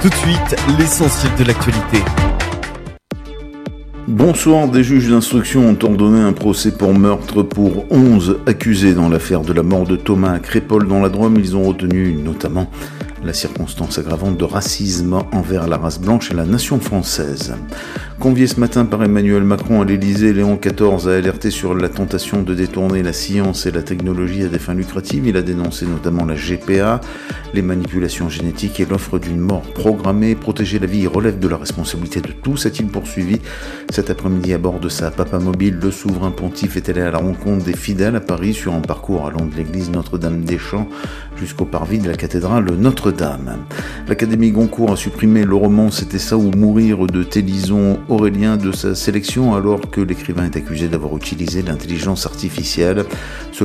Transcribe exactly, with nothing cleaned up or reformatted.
Tout de suite, l'essentiel de l'actualité. Bonsoir, des juges d'instruction ont ordonné un procès pour meurtre pour onze accusés dans l'affaire de la mort de Thomas à Crépol dans la Drôme. Ils ont retenu notamment la circonstance aggravante de racisme envers la race blanche et la nation française. Convié ce matin par Emmanuel Macron à l'Élysée, Léon quatorze a alerté sur la tentation de détourner la science et la technologie à des fins lucratives. Il a dénoncé notamment la G P A, les manipulations génétiques et l'offre d'une mort programmée. Protéger la vie relève de la responsabilité de tous, a-t-il poursuivi. Cet après-midi, à bord de sa papamobile, le souverain pontife est allé à la rencontre des fidèles à Paris sur un parcours allant de l'église Notre-Dame-des-Champs jusqu'au parvis de la cathédrale Notre-Dame. L'Académie Goncourt a supprimé le roman « C'était ça ou mourir » de Télison Aurélien de sa sélection, alors que l'écrivain est accusé d'avoir utilisé l'intelligence artificielle. Ce